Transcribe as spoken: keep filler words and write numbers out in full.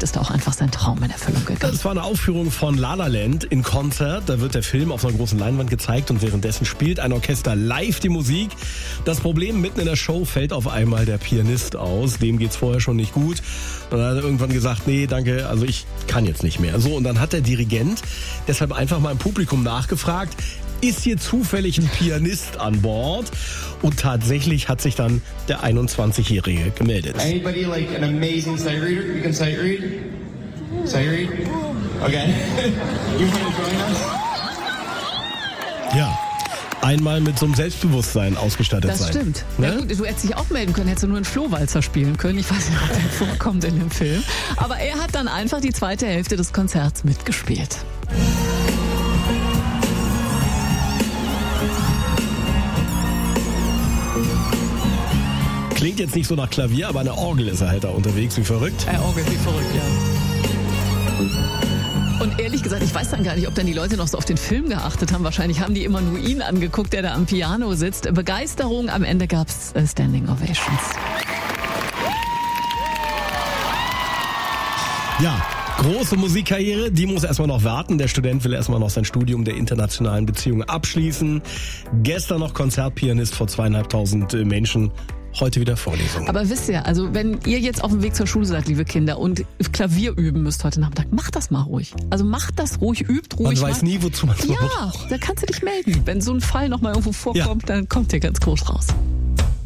ist auch einfach sein Traum in Erfüllung gegangen. Das war eine Aufführung von La La Land in Konzert. Da wird der Film auf einer großen Leinwand gezeigt und währenddessen spielt ein Orchester live die Musik. Das Problem, mitten in der Show fällt auf einmal der Pianist aus. Dem geht's vorher schon nicht gut. Und dann hat er irgendwann gesagt, nee, danke, also ich kann jetzt nicht mehr. So, und dann hat der Dirigent deshalb einfach mal im Publikum nachgefragt, ist hier zufällig ein Pianist an Bord? Und tatsächlich hat sich dann der einundzwanzigjährige gemeldet. Anybody like an amazing sight reader? You can sight read? Sight read? Okay. You want to join us? Ja. Einmal mit so einem Selbstbewusstsein ausgestattet das sein. Das stimmt. Ne? Ja, gut, du hättest dich auch melden können, hättest du nur einen Flohwalzer spielen können. Ich weiß nicht, ob der vorkommt in dem Film. Aber er hat dann einfach die zweite Hälfte des Konzerts mitgespielt. Klingt jetzt nicht so nach Klavier, aber eine Orgel ist er halt da unterwegs, wie verrückt. Er orgelt wie verrückt, ja. Und ehrlich gesagt, ich weiß dann gar nicht, ob dann die Leute noch so auf den Film geachtet haben. Wahrscheinlich haben die immer nur ihn angeguckt, der da am Piano sitzt. Begeisterung, am Ende gab's äh, Standing Ovations. Ja, große Musikkarriere, die muss erstmal noch warten. Der Student will erstmal noch sein Studium der internationalen Beziehungen abschließen. Gestern noch Konzertpianist vor zweieinhalbtausend Menschen. Heute wieder Vorlesung. Aber wisst ihr, also wenn ihr jetzt auf dem Weg zur Schule seid, liebe Kinder, und Klavier üben müsst heute Nachmittag, macht das mal ruhig. Also macht das ruhig, übt ruhig. Man weiß mal. nie, wozu man es Ja, braucht. da kannst du dich melden. Wenn so ein Fall nochmal irgendwo vorkommt, Ja. dann kommt ihr ganz groß raus.